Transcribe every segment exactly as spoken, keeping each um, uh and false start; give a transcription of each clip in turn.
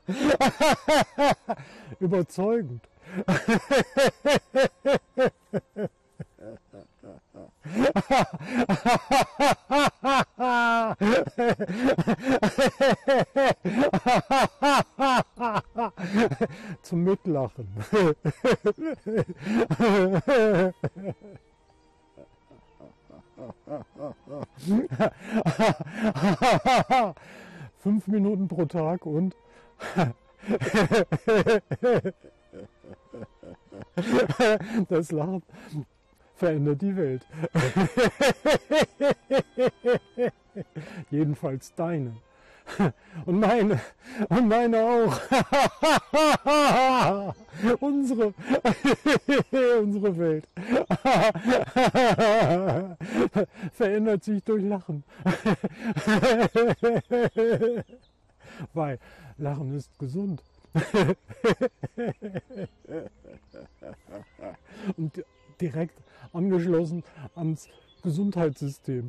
Überzeugend. Zum Mitlachen. Fünf Minuten pro Tag und das Lachen verändert die Welt. Jedenfalls deine. Und meine. Und meine auch. Unsere. Unsere Welt. Verändert sich durch Lachen. Weil Lachen ist gesund. Und direkt angeschlossen ans Gesundheitssystem.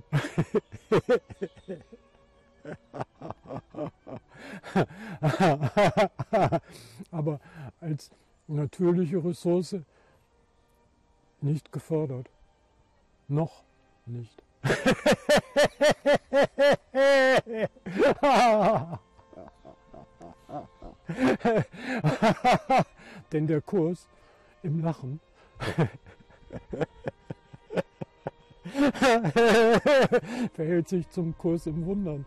Aber als natürliche Ressource nicht gefördert. Noch nicht. Denn der Kurs im Lachen verhält sich zum Kurs im Wundern.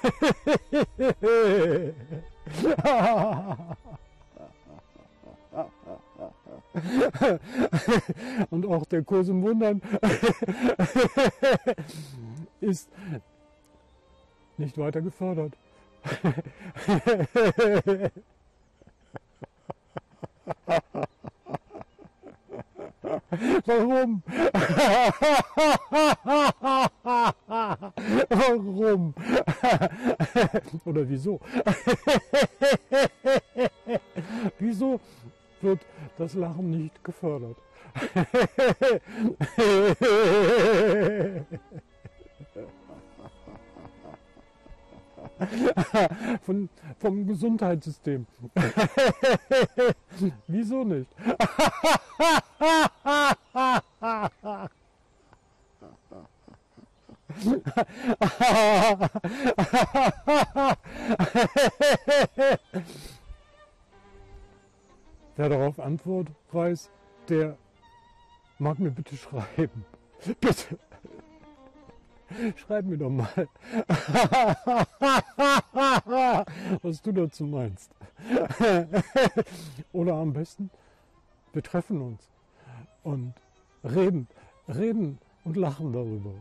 Und auch der Kurs im Wundern ist nicht weiter gefördert. Warum? Warum? Oder wieso? Wieso wird das Lachen nicht gefördert? Von, vom Gesundheitssystem. Wieso nicht? Wer darauf Antwort weiß, der mag mir bitte schreiben. Bitte. Schreib mir doch mal, was du dazu meinst. Oder am besten, wir treffen uns und reden, reden und lachen darüber.